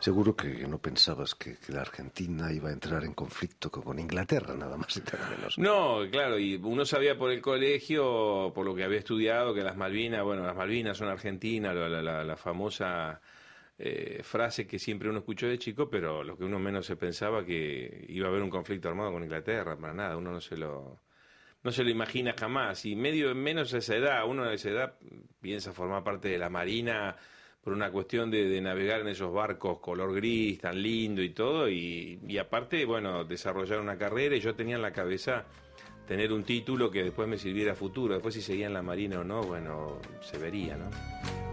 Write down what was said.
Seguro que no pensabas que la Argentina iba a entrar en conflicto con Inglaterra, nada más y nada menos. No, claro, y uno sabía por el colegio, por lo que había estudiado, que las Malvinas son argentinas, la famosa frase que siempre uno escuchó de chico, pero lo que uno menos se pensaba que iba a haber un conflicto armado con Inglaterra, para nada, uno no se lo imagina jamás, y menos a esa edad, uno a esa edad piensa formar parte de la Marina por una cuestión de navegar en esos barcos color gris, tan lindo y todo, y aparte, bueno, desarrollar una carrera, y yo tenía en la cabeza tener un título que después me sirviera a futuro, después si seguía en la Marina o no, bueno, se vería, ¿no?